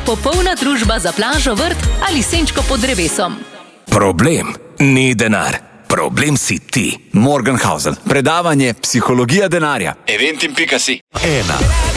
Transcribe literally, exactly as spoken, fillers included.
popolna družba za plažo, vrt ali senčko pod drevesom. Problem ni denar. Problem si ti. Morgenhausen. Predavanje Psihologija denarja. Eventim pika si. Ena.